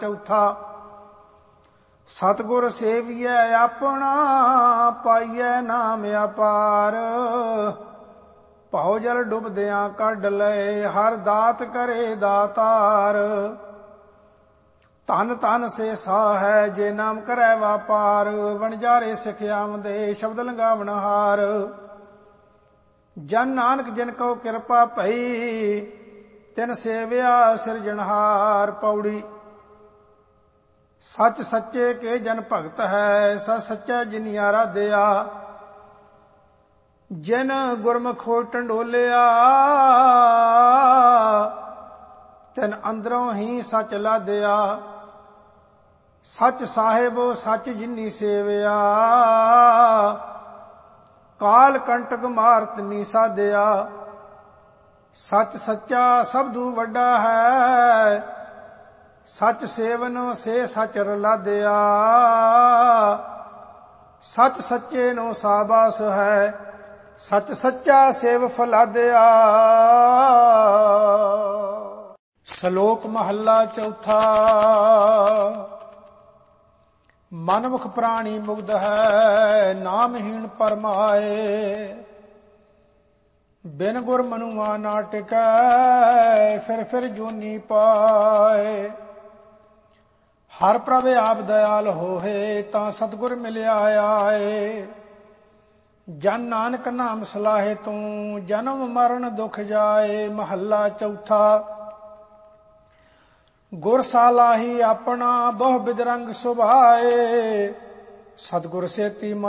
चौथा सतगुर सेवियै अपना पाइयै नाम अपार। भाव जल डुबदियां कढ लए हर दात करे दातार। धन धन से साहै जे नाम करै वापार। वणजारे सिखियाम दे शब्द लंगावण हार। जन नानक जिन को कृपा भई तिन सेविया सिरजनहार। पौड़ी सच सच्चे के जन भगत है सच सच्चा जिनी आराध्या। जिन गुरमुख हो टंडोलिया तिन अंदरों ही सच लादिया। सच साहिब सच जिनी सेविया काल कंटक मारत नी साधिया। सच सच्चा सबदू वड्डा है सच सेवन से सच रलादिया। सच सच्चे नो साबास है सच सच्चा सेव फलादिया। श्लोक महला चौथा मनमुख प्राणी मुग्ध है नामहीन परमाए। बिन गुर मनुआ ना टिकै फिर जूनी पाए। हर प्रभ आप दयाल होहे तां सतगुर मिलिया आए। जन नानक नाम सलाहे तू जन्म मरण दुख जाए। महला चौथा गुर सालाही अपना बहु बिदरंग सुभाए। सतगुर सेती